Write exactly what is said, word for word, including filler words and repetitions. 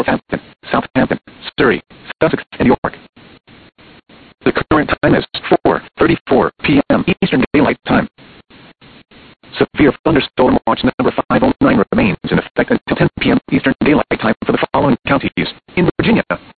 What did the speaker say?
Northampton, Southampton, Surrey, Sussex, and York. The current time is four thirty-four p m Eastern Daylight Time. Severe thunderstorm watch number five oh nine remains in effect until ten p m Eastern Daylight Time for the following counties: in Virginia,